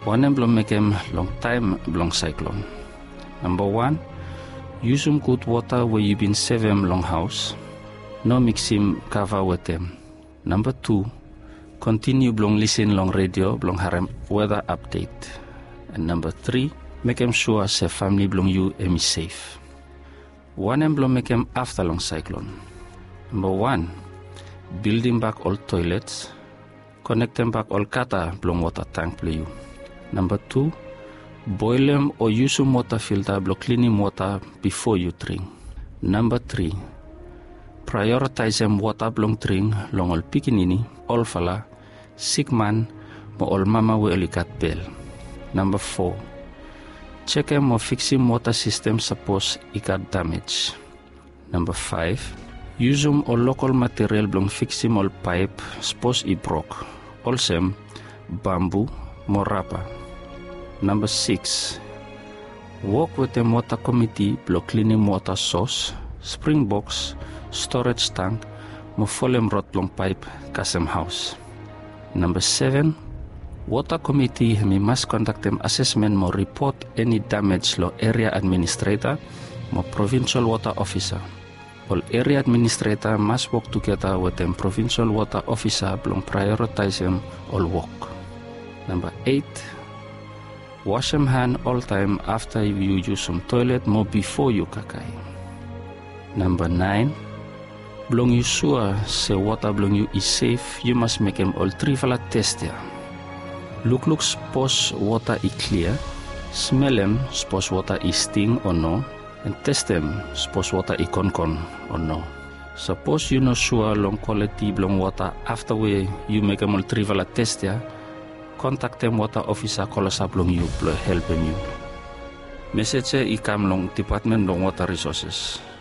One blong make him long time blong cyclone. Number 1, use some good water where you been save him long house. No mix him cover with them. Number 2, continue blong listen long radio blong harem weather update. And number 3, make him sure say family blong you is safe. One blong make him after long cyclone. Number 1, building back all toilets, connecting back all kata blong water tank play you. Number 2, boil them or use some water filter blong cleaning water before you drink. Number 3, prioritize them water blong drink long all pikinini, all fala, sick man, mo all mama we elikat bell. Number 4, check them or fix him water system suppose it got damage. Number 5, use them or local material blong fix him all pipe suppose it broke. Also bamboo, morapa. Number 6, work with the water committee blong cleaning water source, spring box, storage tank, mo folem rot blong pipe kasem house. Number 7, water committee me must conduct them assessment mo report any damage lo area administrator mo provincial water officer. All area administrator must work together with them provincial water officer blong prioritize them all work. Number 8, wash them hand all time after you use some toilet more before you kakai. Number 9, blong you sure say water blong you is safe, you must make them all 3 vala test ya. Look suppose water is clear, smell them suppose water is sting or no, and test them suppose water is con or no. Suppose you know sure long quality blong water after you make them all 3 vala test ya, contact them water officer call us up long you help you. Message ikam long Department long Water Resources.